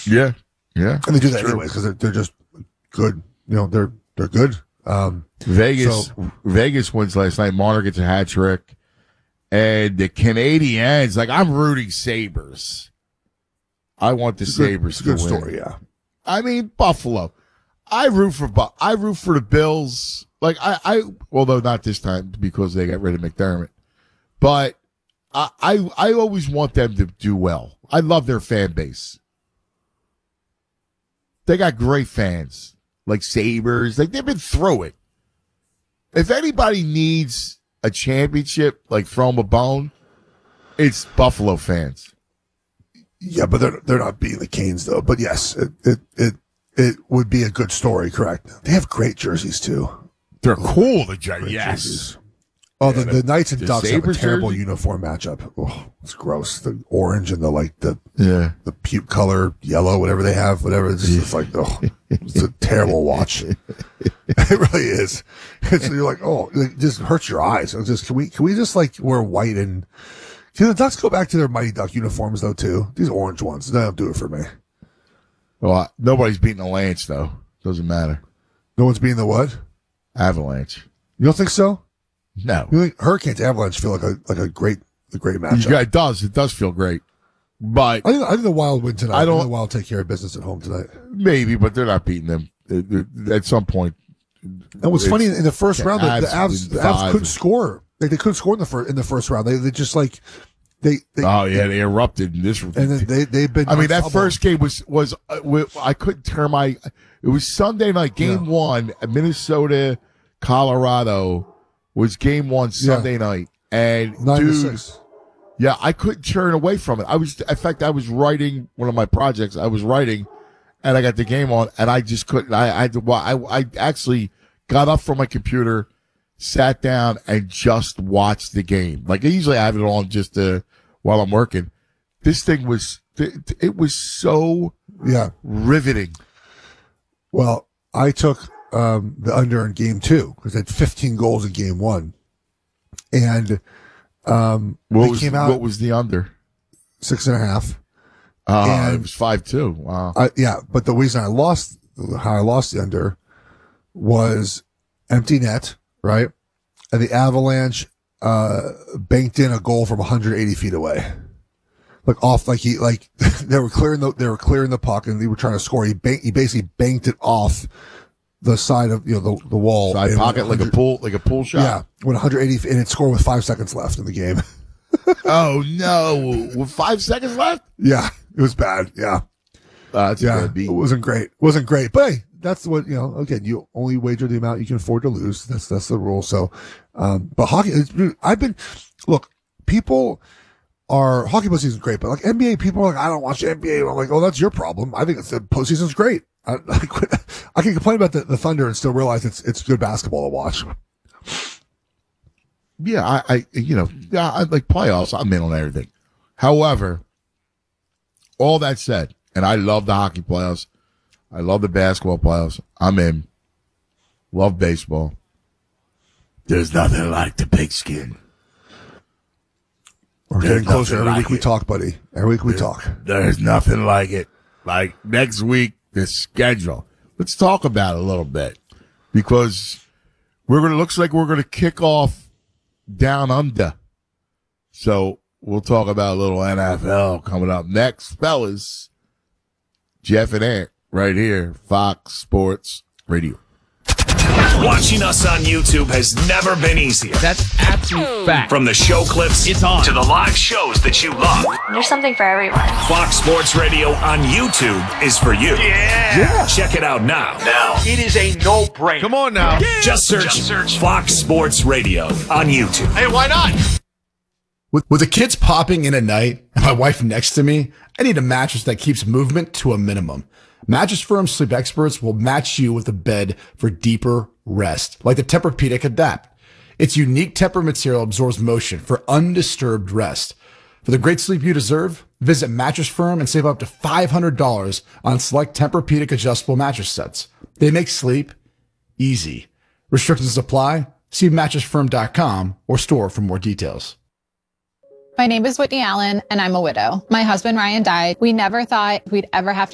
Yeah, yeah. And they do that anyways because they're just good. You know, they're good. Vegas wins last night. Marner gets a hat trick. And the Canadiens, like, I'm rooting Sabres. I want the Sabres to win. Good story, yeah. I mean, Buffalo. I root for the Bills. Like, I although not this time because they got rid of McDermott. But I always want them to do well. I love their fan base. They got great fans. Like Sabres. Like, they've been through it. If anybody needs a championship, like throw them a bone, it's Buffalo fans. Yeah, but they're not beating the Canes though. But yes, it would be a good story, correct? They have great jerseys too. They're cool, the jerseys. Yes. Jerseys. Oh, the Knights and Ducks have a terrible jersey? uniform matchup. Oh, it's gross. The orange and the puke color yellow, whatever they have, whatever. It's like, oh, it's a terrible watch. It really is. You're like, oh, it just hurts your eyes. It's just, can we just like wear white and can the Ducks go back to their Mighty Duck uniforms though too? These orange ones, they don't do it for me. Well, nobody's beating the Lance though. Doesn't matter. No one's beating the what? Avalanche. You don't think so? No. You think Hurricanes Avalanche feel like a great matchup? Yeah, it does. It does feel great. But I think the Wild win tonight. I think the Wild take care of business at home tonight. Maybe, but they're not beating them at some point. And what's funny in the first round, the Avs couldn't score. Like they couldn't score in the first round. They just like they they erupted in this. And then they've been. I mean, that first game was I couldn't turn my. It was Sunday night, game one, Minnesota, Colorado. Was game one Sunday night, and 9-6. Yeah, I couldn't turn away from it. In fact, I was writing one of my projects. I was writing, and I got the game on, and I just couldn't. I actually got up from my computer, sat down, and just watched the game. Like I usually have it on just while I'm working. This thing was it was so riveting. Well, I took the under in game two because they had 15 goals in game one. And what was the under? 6.5. It was 5-2. Wow. But the reason how I lost the under was empty net, right? And the Avalanche banked in a goal from 180 feet away. They were clearing the puck and they were trying to score. He basically banked it off the side of the wall, side pocket, like a pool shot. Yeah, with 180, and it scored with 5 seconds left in the game. Oh no, with 5 seconds left? Yeah, it was bad. Yeah, that's a bad beat. It wasn't great, but hey, that's what again, you only wager the amount you can afford to lose. That's the rule. So, but hockey, hockey postseason is great, but like NBA, people are like, I don't watch the NBA. I'm like, oh, that's your problem. I think the postseason's great. I can complain about the Thunder and still realize it's good basketball to watch. Yeah, I like playoffs. I'm in on everything. However, all that said, and I love the hockey playoffs. I love the basketball playoffs. I'm in. Love baseball. There's nothing like the pigskin. We're getting closer every week we talk, buddy. Every week we talk. There's nothing like it. Like next week, the schedule. Let's talk about it a little bit because looks like we're going to kick off down under. So we'll talk about a little NFL coming up next, fellas. Jeff and Ant right here, Fox Sports Radio. Watching us on YouTube has never been easier. That's absolute fact. From the show clips it's on to the live shows that you love. There's something for everyone. Fox Sports Radio on YouTube is for you. Yeah. Check it out now. It is a no-brainer. Come on now. Yeah. Just search Fox Sports Radio on YouTube. Hey, why not? With the kids popping in at night and my wife next to me, I need a mattress that keeps movement to a minimum. Mattress Firm Sleep Experts will match you with a bed for deeper rest, like the Tempur-Pedic Adapt. Its unique Tempur material absorbs motion for undisturbed rest. For the great sleep you deserve, visit Mattress Firm and save up to $500 on select Tempur-Pedic adjustable mattress sets. They make sleep easy. Restrictions apply. See mattressfirm.com or store for more details. My name is Whitney Allen, and I'm a widow. My husband, Ryan, died. We never thought we'd ever have to